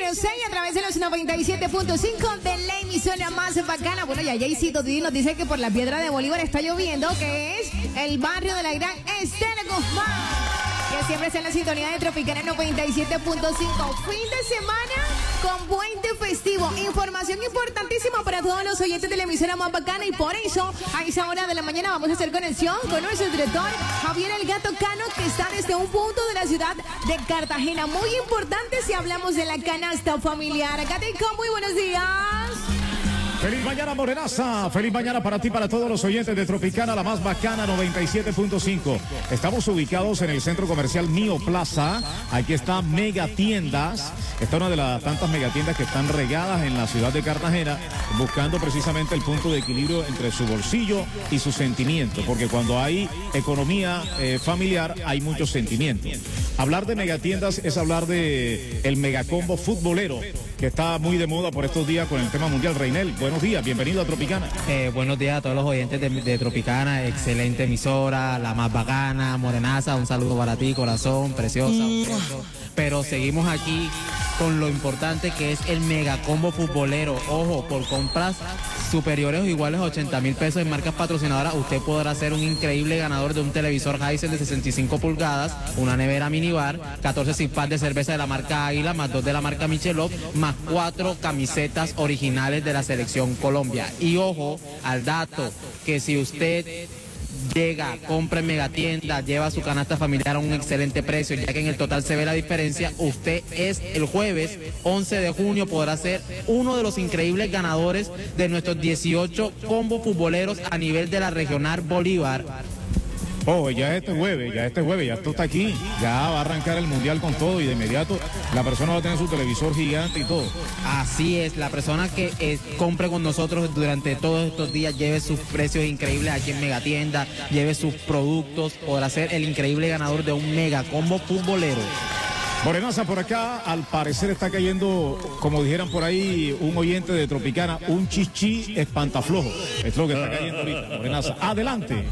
6 a través de los 97.5 de la emisora más bacana. Bueno, ya Jaycito Didi nos dice que por la Piedra de Bolívar está lloviendo, que es el barrio de la gran Esther Guzmán, que siempre está en la sintonía de Tropicana 97.5. Fin de semana con puente festivo. Información importantísima para todos los oyentes de la emisora más bacana, y por eso a esa hora de la mañana vamos a hacer conexión con nuestro director Javier El Gato Cano, que está desde un punto de la ciudad de Cartagena. Muy importante si hablamos de la canasta familiar. Gatico, muy buenos días. Feliz mañana, Morenaza. Feliz mañana para ti, para todos los oyentes de Tropicana, la más bacana 97.5. Estamos ubicados en el centro comercial Mío Plaza. Aquí está Mega Tiendas. Esta es una de las tantas megatiendas que están regadas en la ciudad de Cartagena, buscando precisamente el punto de equilibrio entre su bolsillo y su sentimiento, porque cuando hay economía familiar hay muchos sentimientos. Hablar de megatiendas es hablar de el megacombo futbolero, que está muy de moda por estos días con el tema mundial. Reinel, buenos días, bienvenido a Tropicana. Buenos días a todos los oyentes de Tropicana, excelente emisora, la más bacana, Morenaza, un saludo para ti, corazón, preciosa, pero seguimos aquí con lo importante que es el megacombo futbolero. Ojo, por compras superiores o iguales a 80,000 pesos en marcas patrocinadoras, usted podrá ser un increíble ganador de un televisor Hisense de 65 pulgadas, una nevera minibar, 14 six-pack de cerveza de la marca Águila, más 2 de la marca Michelob, más 4 camisetas originales de la Selección Colombia. Y ojo al dato, que si usted llega, compra en megatienda, lleva su canasta familiar a un excelente precio, ya que en el total se ve la diferencia, usted el jueves 11 de junio podrá ser uno de los increíbles ganadores de nuestros 18 combos futboleros a nivel de la Regional Bolívar. Oh, ya este jueves, ya esto está aquí, ya va a arrancar el mundial con todo, y de inmediato la persona va a tener su televisor gigante y todo. Así es, la persona que compre con nosotros durante todos estos días, lleve sus precios increíbles aquí en Megatienda, lleve sus productos, podrá ser el increíble ganador de un mega combo futbolero. Morenaza, por acá al parecer está cayendo, como dijeran por ahí un oyente de Tropicana, un chichi espantaflojo. Es lo que está cayendo ahorita. Morenaza, adelante.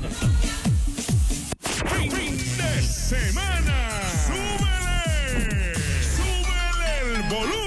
Fin de semana. ¡Súbele! ¡Súbele el volumen!